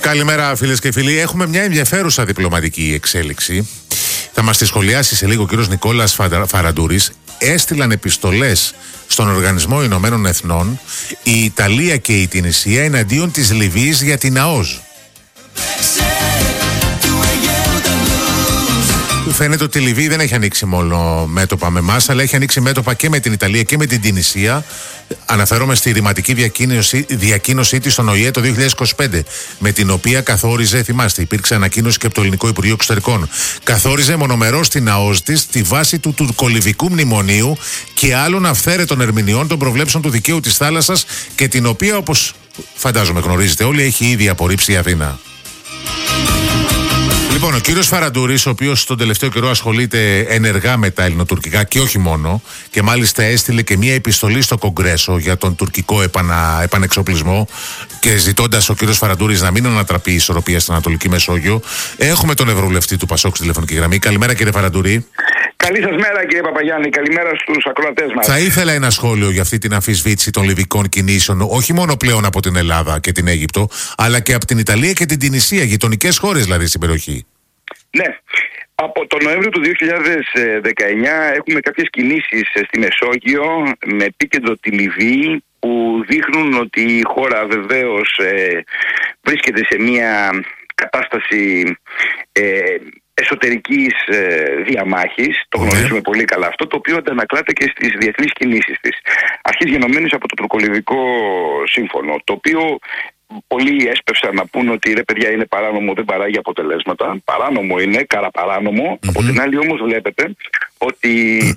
Καλημέρα φίλες και φίλοι. Έχουμε μια ενδιαφέρουσα διπλωματική εξέλιξη. Θα μας τη σχολιάσει σε λίγο ο κύριος Νικόλας Φαραντούρης. Έστειλαν επιστολές στον Οργανισμό Ηνωμένων Εθνών η Ιταλία και η Τινησία εναντίον της Λιβύης για την ΑΟΣ. Φαίνεται ότι η Λιβύη δεν έχει ανοίξει μόνο μέτωπα με εμάς, αλλά έχει ανοίξει μέτωπα και με την Ιταλία και με την Τινησία. Αναφέρομαι στη ρηματική διακοίνωσή της στον ΟΗΕ το 2025, με την οποία καθόριζε, θυμάστε, υπήρξε ανακοίνωση και από το Ελληνικό Υπουργείο Εξωτερικών. Καθόριζε μονομερώς την ΑΟΣ της τη βάση του τουρκολιβικού μνημονίου και άλλων αυθαίρετων ερμηνεών των προβλέψεων του δικαίου της θάλασσας, και την οποία, όπως φαντάζομαι γνωρίζετε όλοι, έχει ήδη απορρίψει η Αθήνα. Λοιπόν, ο κύριος Φαραντούρης, ο οποίος τον τελευταίο καιρό ασχολείται ενεργά με τα ελληνοτουρκικά και όχι μόνο, και μάλιστα έστειλε και μία επιστολή στο Κογκρέσο για τον τουρκικό επανεξοπλισμό, και ζητώντας ο κύριος Φαραντούρης να μην ανατραπεί η ισορροπία στην Ανατολική Μεσόγειο. Έχουμε τον Ευρωβουλευτή του ΠΑΣΟΚ στη τηλεφωνική γραμμή. Καλημέρα, κύριε Φαραντούρη. Καλή σας μέρα, κύριε Παπαγιάννη. Καλημέρα στους ακροατές μας. Θα ήθελα ένα σχόλιο για αυτή την αμφισβήτηση των λιβικών κινήσεων, όχι μόνο πλέον από την Ελλάδα και την Αίγυπτο, αλλά και από την Ιταλία και την Τινησία, γειτονικές χώρες δηλαδή στην περιοχή. Ναι. Από τον Νοέμβριο του 2019 έχουμε κάποιες κινήσεις στη Μεσόγειο με επίκεντρο τη Λιβύη, που δείχνουν ότι η χώρα βεβαίως βρίσκεται σε μια κατάσταση εσωτερικής διαμάχης. Το γνωρίζουμε πολύ καλά αυτό, το οποίο αντανακλάται και στις διεθνείς κινήσεις της. Αρχής γενομένης από το τουρκολιβικό σύμφωνο, το οποίο πολλοί έσπευσαν να πούν ότι ρε παιδιά είναι παράνομο, δεν παράγει αποτελέσματα. Παράνομο είναι, καραπαράνομο. Από την άλλη όμως βλέπετε ότι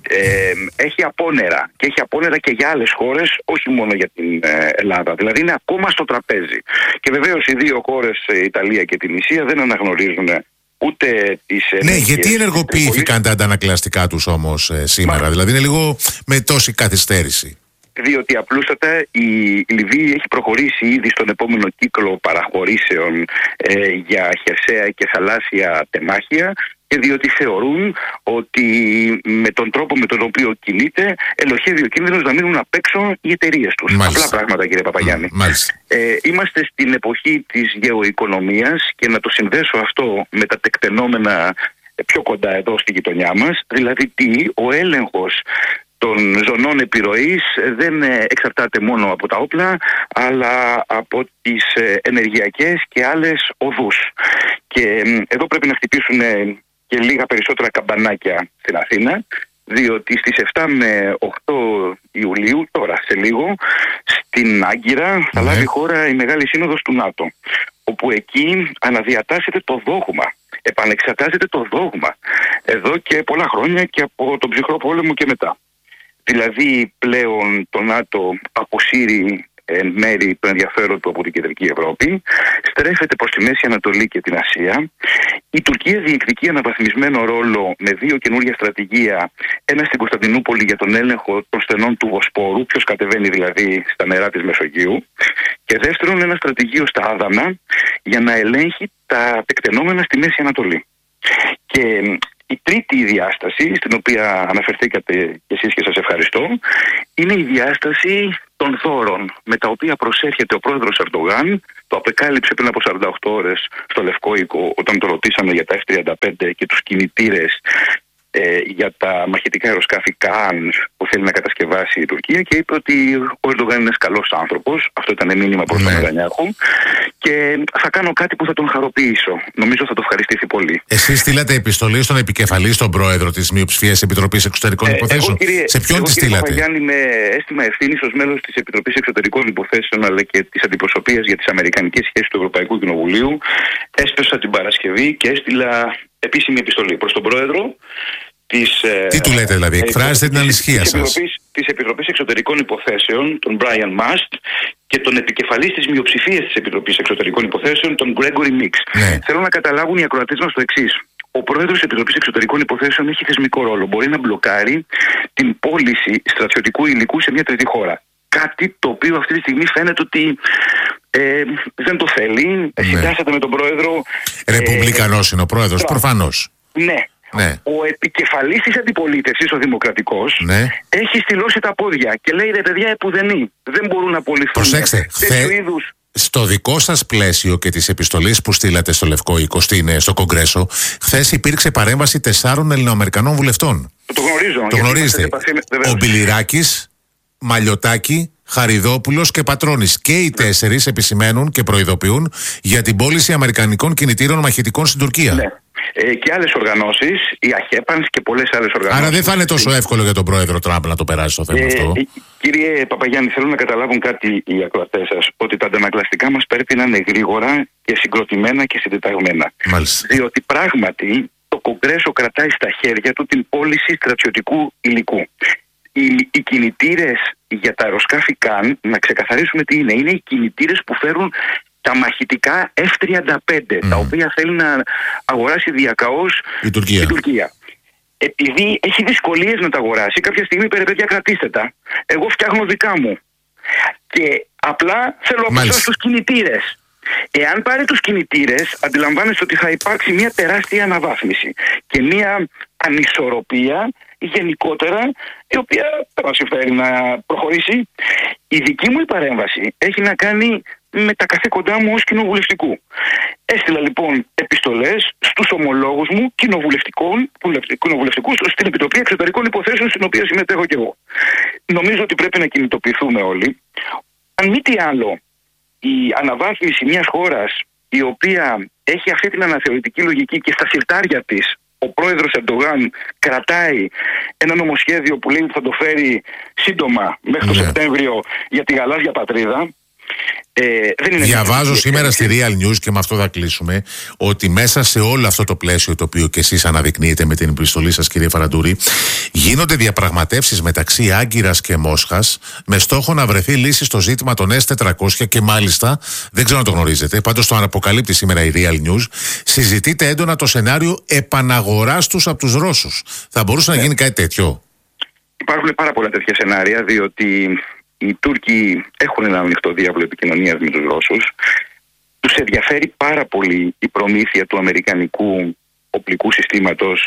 έχει απόνερα, και έχει απόνερα και για άλλες χώρες, όχι μόνο για την Ελλάδα. Δηλαδή είναι ακόμα στο τραπέζι. Και βεβαίως οι δύο χώρες, η Ιταλία και την Τινησία, δεν αναγνωρίζουν ούτε τις. Ναι, γιατί ενεργοποιήθηκαν τα αντανακλαστικά τους όμως σήμερα? Δηλαδή είναι λίγο με τόση καθυστέρηση. Διότι απλούστατα η Λιβύη έχει προχωρήσει ήδη στον επόμενο κύκλο παραχωρήσεων για χερσαία και θαλάσσια τεμάχια, και διότι θεωρούν ότι με τον τρόπο με τον οποίο κινείται ελοχεύει ο κίνδυνος να μείνουν απ' έξω οι εταιρείες τους. Μάλιστα. Απλά πράγματα, κύριε Παπαγιάννη. Είμαστε στην εποχή της γεωοικονομίας, και να το συνδέσω αυτό με τα τεκτενόμενα πιο κοντά εδώ στη γειτονιά μας. Δηλαδή ο έλεγχος των ζωνών επιρροής δεν εξαρτάται μόνο από τα όπλα, αλλά από τις ενεργειακές και άλλες οδούς. Και εδώ πρέπει να χτυπήσουν και λίγα περισσότερα καμπανάκια στην Αθήνα, διότι στις 7 με 8 Ιουλίου, τώρα σε λίγο, στην Άγκυρα θα λάβει χώρα η Μεγάλη Σύνοδος του ΝΑΤΟ, όπου εκεί αναδιατάσσεται το δόγμα, επανεξετάζεται το δόγμα εδώ και πολλά χρόνια, και από τον ψυχρό πόλεμο και μετά. Δηλαδή πλέον το ΝΑΤΟ αποσύρει εν μέρη το ενδιαφέρον του από την Κεντρική Ευρώπη, στρέφεται προς τη Μέση Ανατολή και την Ασία. Η Τουρκία διεκδικεί αναβαθμισμένο ρόλο με δύο καινούργια στρατηγία, ένα στην Κωνσταντινούπολη για τον έλεγχο των στενών του Βοσπόρου, ποιος κατεβαίνει δηλαδή στα νερά της Μεσογείου, και δεύτερον ένα στρατηγείο στα Άδανα για να ελέγχει τα τεκτενόμενα στη Μέση Ανατολή. Και η τρίτη διάσταση, στην οποία αναφερθήκατε κι εσείς και σας ευχαριστώ, είναι η διάσταση των δώρων με τα οποία προσέρχεται ο πρόεδρος Ερντογάν. Το απεκάλυψε πριν από 48 ώρες στο Λευκό Οίκο, όταν το ρωτήσαμε για τα F-35 και τους κινητήρες για τα μαχητικά αεροσκάφη Καν που θέλει να κατασκευάσει η Τουρκία, και είπε ότι ο Ερντογάν είναι ένας καλός άνθρωπος. Αυτό ήταν μήνυμα προς τον Νετανιάχου, και θα κάνω κάτι που θα τον χαροποιήσω. Νομίζω θα το ευχαριστήσει πολύ. Εσείς στείλατε επιστολή στον επικεφαλή, στον πρόεδρο της Μειοψηφίας Επιτροπής Εξωτερικών Υποθέσεων? Σε ποιον τη στείλατε? Γιάννη, με αίσθημα ευθύνης ως μέλος της Επιτροπής Εξωτερικών Υποθέσεων, αλλά και της αντιπροσωπείας για τις Αμερικανικές σχέσεις του Ευρωπαϊκού Κοινοβουλίου, έσπεσα την Παρασκευή και έστειλα επίσημη επιστολή προς τον πρόεδρο Τι του λέτε δηλαδή? Εκφράζετε την ανησυχία σας? Της Επιτροπής Εξωτερικών Υποθέσεων, τον Brian Mast, και τον επικεφαλής της μειοψηφίας της Επιτροπής Εξωτερικών Υποθέσεων, τον Gregory Mix. Θέλω να καταλάβουν οι ακροατές μας το εξής. Ο πρόεδρος της Επιτροπής Εξωτερικών Υποθέσεων έχει θεσμικό ρόλο. Μπορεί να μπλοκάρει την πώληση στρατιωτικού υλικού σε μια τρίτη χώρα. Κάτι το οποίο αυτή τη στιγμή φαίνεται ότι δεν το θέλει. Συντάσσεται με τον πρόεδρο. Ρεπουμπλικανός είναι ο πρόεδρος, προφανώς. Ναι. Ο επικεφαλής της αντιπολίτευσης, ο Δημοκρατικός, έχει στυλώσει τα πόδια και λέει ρε παιδιά, επουδενή δεν μπορούν να απολυθούν τέτοιου είδους Στο δικό σας πλαίσιο και της επιστολής που στείλατε στο Λευκό Οίκο, στο Κογκρέσο, χθες υπήρξε παρέμβαση 4 Ελληνοαμερικανών βουλευτών. Το γνωρίζω. Το γνωρίζετε. Ο Μπιλιράκης, Μαλιωτάκη, Χαριδόπουλος και Πατρώνης. Και οι 4 επισημαίνουν και προειδοποιούν για την πώληση αμερικανικών κινητήρων μαχητικών στην Τουρκία. Ναι. Και άλλες οργανώσεις, η ΑΧΕΠΑΝΣ και πολλές άλλες οργανώσεις. Άρα δεν θα είναι τόσο εύκολο για τον πρόεδρο Τραμπ να το περάσει το θέμα αυτό. Κύριε Παπαγιάννη, θέλω να καταλάβουν κάτι οι ακροατές σας, ότι τα αντανακλαστικά μας πρέπει να είναι γρήγορα και συγκροτημένα και συντεταγμένα. Μάλιστα. Διότι πράγματι το Κογκρέσο κρατάει στα χέρια του την πώληση στρατιωτικού υλικού. Οι κινητήρες για τα αεροσκάφη ΚΑΝ, να ξεκαθαρίσουμε τι είναι. Είναι οι κινητήρες που φέρουν τα μαχητικά F-35, τα οποία θέλει να αγοράσει διακαώς η Τουρκία. Επειδή έχει δυσκολίες να τα αγοράσει, κάποια στιγμή παιδιά κρατήστε τα. Εγώ φτιάχνω δικά μου. Και απλά θέλω από εσάς τους κινητήρες. Εάν πάρει τους κινητήρες, αντιλαμβάνεστε ότι θα υπάρξει μια τεράστια αναβάθμιση και μια ανισορροπία γενικότερα, η οποία δεν μας συμφέρει να προχωρήσει. Η δική μου παρέμβαση έχει να κάνει με τα καθήκοντά μου ως κοινοβουλευτικού. Έστειλα λοιπόν επιστολές στους ομολόγους μου κοινοβουλευτικούς στην Επιτροπή Εξωτερικών Υποθέσεων, στην οποία συμμετέχω και εγώ. Νομίζω ότι πρέπει να κινητοποιηθούμε όλοι. Αν μη τι άλλο, η αναβάθμιση μιας χώρας η οποία έχει αυτή την αναθεωρητική λογική και στα συρτάρια της ο πρόεδρος Ερντογάν κρατάει ένα νομοσχέδιο που λέει ότι θα το φέρει σύντομα μέχρι το Σεπτέμβριο για τη γαλάζια πατρίδα. Διαβάζω σήμερα στη Real News, και με αυτό θα κλείσουμε, ότι μέσα σε όλο αυτό το πλαίσιο το οποίο και εσείς αναδεικνύετε με την επιστολή σας, κύριε Φαραντούρη, γίνονται διαπραγματεύσεις μεταξύ Άγκυρας και Μόσχας με στόχο να βρεθεί λύση στο ζήτημα των S-400 και μάλιστα, δεν ξέρω αν το γνωρίζετε, πάντως το αναποκαλύπτει σήμερα η Real News, συζητείται έντονα το σενάριο επαναγοράς τους από τους Ρώσους. Θα μπορούσε να γίνει κάτι τέτοιο? Υπάρχουν πάρα πολλά τέτοια σενάρια, διότι οι Τούρκοι έχουν ένα ανοιχτό διάβλο επικοινωνίας με τους Ρώσους. Τους ενδιαφέρει πάρα πολύ η προμήθεια του αμερικανικού οπλικού συστήματος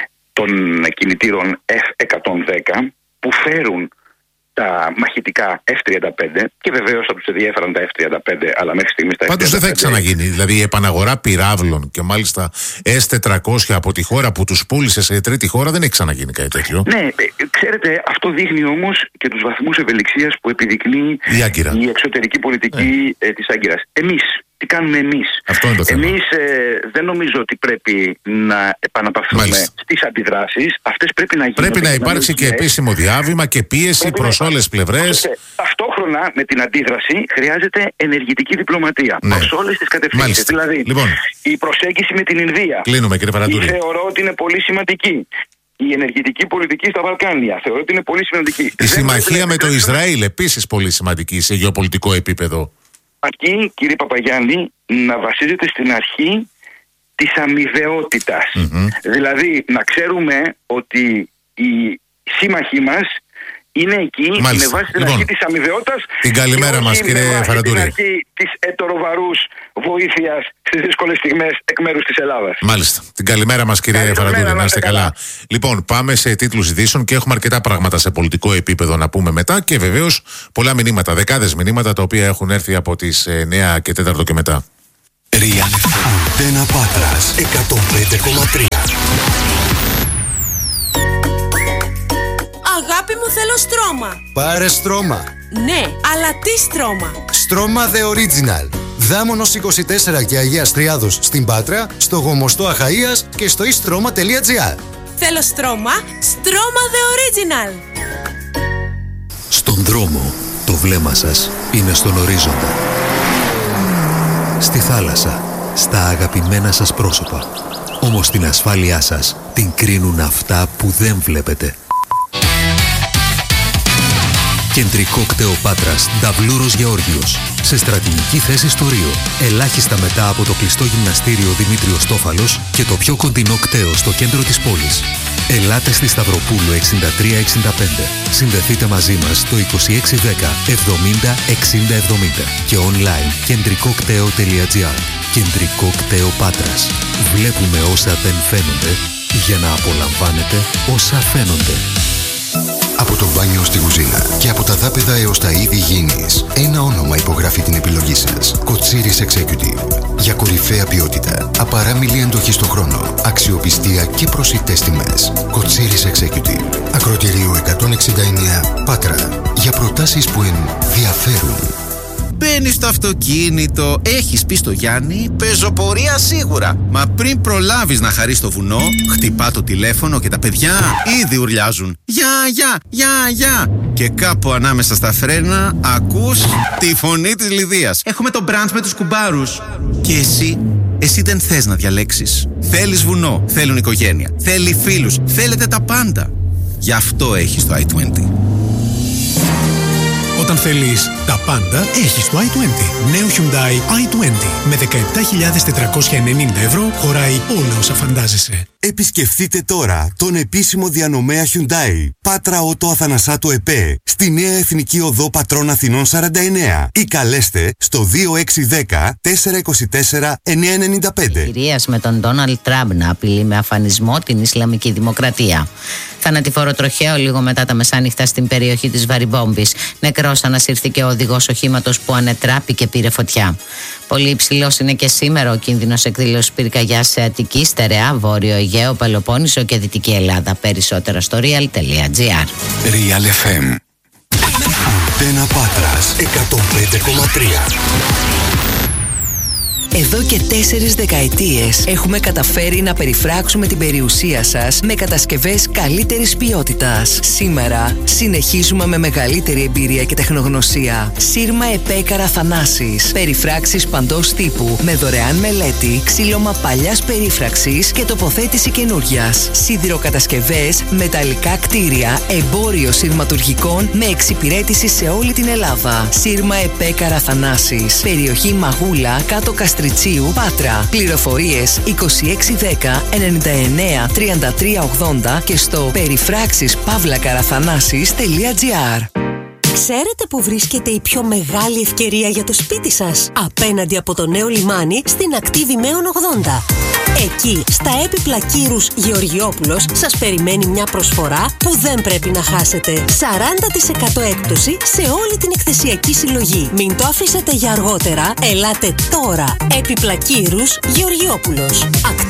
των κινητήρων F-110 που φέρουν τα μαχητικά F-35 και βεβαίως θα τους ενδιαφέραν τα F-35, αλλά μέχρι στιγμής τα F-35. Πάντως δεν θα ξαναγίνει. Δηλαδή η επαναγορά πυράβλων και μάλιστα S-400 από τη χώρα που τους πούλησε σε τρίτη χώρα δεν έχει ξαναγίνει κάτι τέτοιο. Ναι, ξέρετε, αυτό δείχνει όμως και τους βαθμούς ευελιξίας που επιδεικνύει η εξωτερική πολιτική της Άγκυρας. Εμείς, τι κάνουμε εμείς? Εμείς δεν νομίζω ότι πρέπει να επαναπαυθούμε στις αντιδράσεις. Αυτές πρέπει να γίνουν. Πρέπει να υπάρξει και επίσημο διάβημα και πίεση προς όλες τις πλευρές. Ταυτόχρονα με την αντίδραση χρειάζεται ενεργητική διπλωματία προς όλες τις κατευθύνσεις. Δηλαδή, η προσέγγιση με την Ινδία. Κλείνουμε, κύριε Φαραντούρη. Θεωρώ ότι είναι πολύ σημαντική. Η ενεργητική πολιτική στα Βαλκάνια θεωρώ ότι είναι πολύ σημαντική. Η συμμαχία με το Ισραήλ επίσης πολύ σημαντική σε γεωπολιτικό επίπεδο. Αρκεί, κύριε Παπαγιάννη, να βασίζεται στην αρχή της αμοιβαιότητας. Δηλαδή να ξέρουμε ότι οι σύμμαχοί μας είναι εκεί με βάση την αρχή της αμοιβαιότητας. Την καλημέρα μας, κύριε Φαραντούρη. Την αρχή της ετεροβαρούς βοήθειας στις δύσκολες στιγμές εκ μέρους της Ελλάδας. Μάλιστα. Την καλημέρα μας, κύριε Φαραντούρη. Να είστε καλά. Λοιπόν, πάμε σε τίτλους ειδήσεων και έχουμε αρκετά πράγματα σε πολιτικό επίπεδο να πούμε μετά και βεβαίως πολλά μηνύματα, δεκάδες μηνύματα τα οποία έχουν έρθει από τις 9 και 4 και μετά. Real Αντένα Πάτρας 105,3. Αγάπη μου, θέλω στρώμα. Πάρε στρώμα. Ναι, αλλά τι στρώμα? Στρώμα The Original. Δάμονος 24 και Αγίας Τριάδος στην Πάτρα, στο Γομοστό Αχαΐας και στο istroma.gr. Θέλω στρώμα, στρώμα The Original. Στον δρόμο, το βλέμμα σας είναι στον ορίζοντα. Στη θάλασσα, στα αγαπημένα σας πρόσωπα. Όμως την ασφάλειά σας την κρίνουν αυτά που δεν βλέπετε. Κεντρικό κτέο Πάτρας, Νταβλούρος Γεώργιος. Σε στρατηγική θέση στο Ρίο. Ελάχιστα μετά από το κλειστό γυμναστήριο Δημήτριος Τόφαλος και το πιο κοντινό κτέο στο κέντρο της πόλης. Ελάτε στη Σταυροπούλου 6365. Συνδεθείτε μαζί μας στο 2610 70 60 70 και online κεντρικοκτέο.gr. Κεντρικό κτέο Πάτρας. Βλέπουμε όσα δεν φαίνονται για να απολαμβάνετε όσα φαίνονται. Από το μπάνιο στη κουζίνα και από τα δάπεδα έως τα είδη γήινης, ένα όνομα υπογράφει την επιλογή σας. Κοτσίρις Executive. Για κορυφαία ποιότητα, απαράμιλη αντοχή στο χρόνο, αξιοπιστία και προσιτές τιμές. Κοτσίρις Executive. Ακροτηρίου 169 Πάτρα. Για προτάσεις που ενδιαφέρουν. Μπαίνεις στο αυτοκίνητο, έχεις πει στο Γιάννη, πεζοπορία σίγουρα. Μα πριν προλάβεις να χαρείς το βουνό, χτυπά το τηλέφωνο και τα παιδιά ήδη ουρλιάζουν. Γεια. Και κάπου ανάμεσα στα φρένα ακούς τη φωνή της Λιδίας. Έχουμε το μπραντς με τους κουμπάρους. Και εσύ δεν θες να διαλέξεις. Θέλεις βουνό, θέλουν οικογένεια, θέλει φίλους, θέλετε τα πάντα. Γι' αυτό έχεις το i20. Όταν θέλεις τα πάντα, έχεις το i20. Νέο Hyundai i20 με 17.490 ευρώ χωράει όλα όσα φαντάζεσαι. Επισκεφτείτε τώρα τον επίσημο διανομέα Hyundai Πάτρα Ότο Αθανασάτου ΕΠΕ στη Νέα Εθνική Οδό Πατρών Αθηνών 49 ή καλέστε στο 2610 424 995. Κυρίας με τον Ντόναλντ Τραμπ να απειλεί με αφανισμό την Ισλαμική Δημοκρατία. Θανατηφόρο τροχαίο λίγο μετά τα μεσάνυχτα στην περιοχή της Βαριμπόμπης. Νεκρός ανασύρθηκε ο οδηγός οχήματος που ανετράπη και πήρε φωτιά. Πολύ υψηλός είναι και σήμερα ο κίνδυνος εκδήλωσης πυρκαγιάς σε Αττική, Στερεά, Βόρειο Αιγαίο, Πελοπόννησο και Δυτική Ελλάδα. Περισσότερα στο real.gr. Real FM. Αντένα Πάτρας 105,3. Εδώ και 4 δεκαετίες έχουμε καταφέρει να περιφράξουμε την περιουσία σας με κατασκευές καλύτερης ποιότητας. Σήμερα συνεχίζουμε με μεγαλύτερη εμπειρία και τεχνογνωσία. Σύρμα ΕΠΕ Καραθανάσης. Περιφράξεις παντός τύπου με δωρεάν μελέτη, ξύλωμα παλιάς περίφραξης και τοποθέτηση καινούριας. Σιδηροκατασκευές, μεταλλικά κτίρια, εμπόριο σειρματουργικών με εξυπηρέτηση σε όλη την Ελλάδα. Σύρμα ΕΠΕ Καραθανάσης. Περιοχή Μαγούλα, κάτω Καστριτσίου, Πάτρα. Πληροφορίες 2610 99 33 80 και στο περιφράξεις-καραθανάσης.gr. Ξέρετε που βρίσκεται η πιο μεγάλη ευκαιρία για το σπίτι σας? Απέναντι από το νέο λιμάνι στην ακτή Δημαίων 80. Εκεί, στα έπιπλα Κύρους Γεωργιόπουλος, σας περιμένει μια προσφορά που δεν πρέπει να χάσετε. 40% έκπτωση σε όλη την εκθεσιακή συλλογή. Μην το αφήσετε για αργότερα, ελάτε τώρα. Έπιπλα Κύρους Γεωργιόπουλος. Ακτή